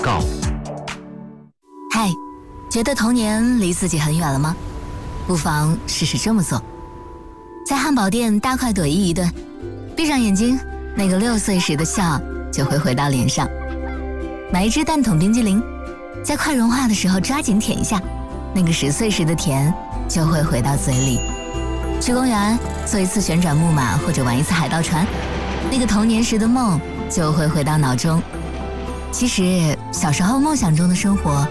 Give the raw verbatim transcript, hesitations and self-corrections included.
告。 嗨，觉得童年离自己很远了吗？不妨试试这么做。在汉堡店大快朵颐一顿，闭上眼睛，那个六岁时的笑就会回到脸上。买一只蛋筒冰激凌，在快融化的时候抓紧舔一下，那个十岁时的甜就会回到嘴里。去公园坐一次旋转木马或者玩一次海盗船，那个童年时的梦就会回到脑中。其实小时候梦想中的生活